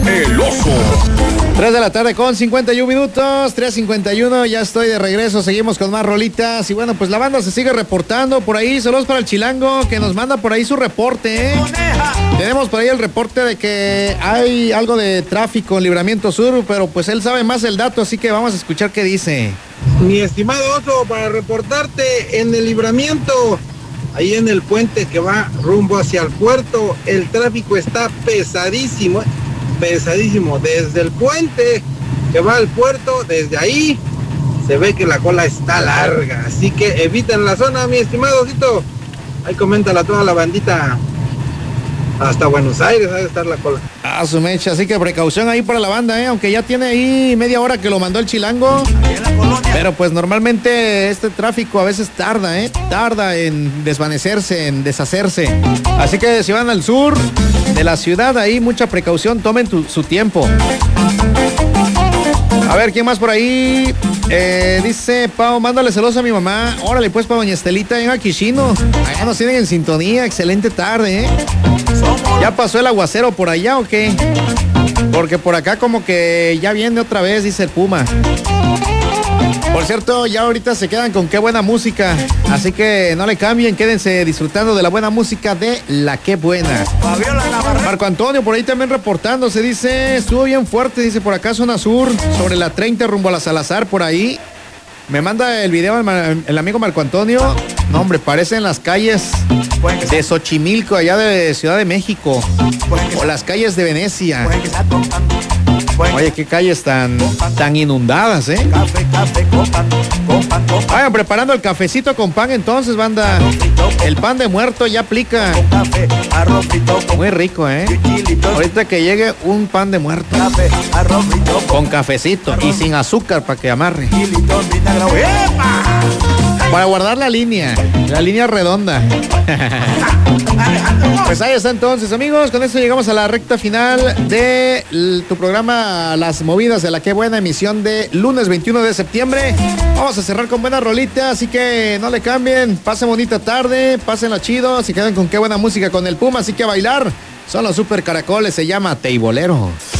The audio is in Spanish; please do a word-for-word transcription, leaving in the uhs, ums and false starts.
El Oso. tres de la tarde con cincuenta y un minutos, tres cincuenta y uno, ya estoy de regreso, seguimos con más rolitas y bueno, pues la banda se sigue reportando por ahí, saludos para el Chilango que nos manda por ahí su reporte, ¿eh? Tenemos por ahí el reporte de que hay algo de tráfico en Libramiento Sur, pero pues él sabe más el dato, así que vamos a escuchar qué dice. Mi estimado Oso, para reportarte en el Libramiento, ahí en el puente que va rumbo hacia el puerto, el tráfico está pesadísimo, pesadísimo. Desde el puente que va al puerto, desde ahí se ve que la cola está larga. Así que eviten la zona, mi estimado Osito. Ahí coméntala a toda la bandita. Hasta Buenos Aires ha de estar la cola. Ah, su mecha, así que precaución ahí para la banda, ¿eh? Aunque ya tiene ahí media hora que lo mandó el Chilango. Pero pues normalmente este tráfico a veces tarda, ¿eh? Tarda en desvanecerse, en deshacerse. Así que si van al sur de la ciudad, ahí mucha precaución, tomen tu, su tiempo. A ver, ¿quién más por ahí? Eh, dice Pau, mándale celos a mi mamá. Órale, pues, para doña Estelita en Aquishino. Allá nos tienen en sintonía. Excelente tarde, ¿eh? ¿Ya pasó el aguacero por allá o qué? Porque por acá como que ya viene otra vez, dice el Puma. Por cierto, ya ahorita se quedan con qué buena música. Así que no le cambien, quédense disfrutando de la buena música de La Qué Buena. Marco Antonio por ahí también reportándose, dice, estuvo bien fuerte, dice por acá zona sur, sobre la treinta rumbo a la Salazar, por ahí. Me manda el video el, el amigo Marco Antonio. No, hombre, parecen las calles de Xochimilco, allá de Ciudad de México. O las calles de Venecia. Oye, qué calles tan, tan inundadas, ¿eh? Vayan preparando el cafecito con pan entonces, banda. El pan de muerto ya aplica. Muy rico, ¿eh? Ahorita que llegue un pan de muerto. Con cafecito y sin azúcar para que amarre. Para guardar la línea, la línea redonda. Pues ahí está entonces, amigos. Con esto llegamos a la recta final de tu programa Las Movidas de La Qué Buena, emisión de lunes veintiuno de septiembre. Vamos a cerrar con buena rolita, así que no le cambien. Pasen bonita tarde, pásenla chido. Se quedan con qué buena música con el Puma, así que a bailar. Son los Super Caracoles, se llama Teibolero.